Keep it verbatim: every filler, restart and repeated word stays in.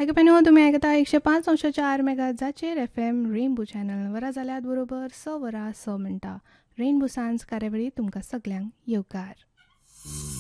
ऐकप्यानो तुमी आयकता एकशे पांच अंश चार मेगाजाचेर एफ एम रेनबो चॅनल वरां जाल्यात बरोबर स वरां स मिनटां रेनबो सांज कार्यावळी तुमकां सगल्यांक येवकार.